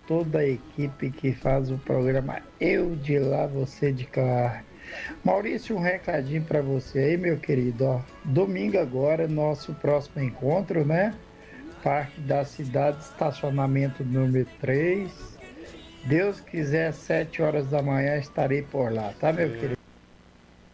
toda a equipe que faz o programa Eu de Lá, Você de Cá. Maurício, um recadinho para você aí, meu querido. Ó, domingo agora, nosso próximo encontro, né? Parque da Cidade, estacionamento número 3. Deus quiser, 7 horas da manhã estarei por lá, tá, meu querido?